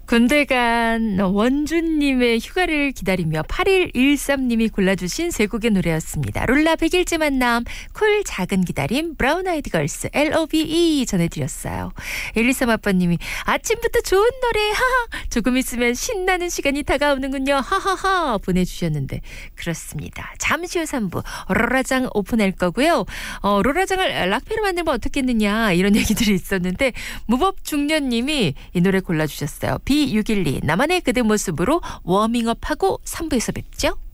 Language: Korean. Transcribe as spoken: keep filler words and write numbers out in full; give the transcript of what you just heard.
군대 간 원준님의 휴가를 기다리며 팔일일삼님이 골라주신 세 곡의 노래였습니다. 룰라 백일째 만남, 쿨 작은 기다림, 브라운 아이드 걸스, 로브이 전해드렸어요. 일일삼 아빠님이 아침부터 좋은 노래 하하, 조금 있으면 신나는 시간이 다가오는군요 하하하 보내주셨는데 그렇습니다. 잠시 후 삼 부 로라장 오픈할 거고요. 어, 로라장을 락페로 만들면 어떻겠느냐 이런 얘기들이 있었는데 무법중년님이 이 노래 골라주셨어요. 비 육일이 나만의 그대 모습으로 워밍업하고 삼 부에서 뵙죠.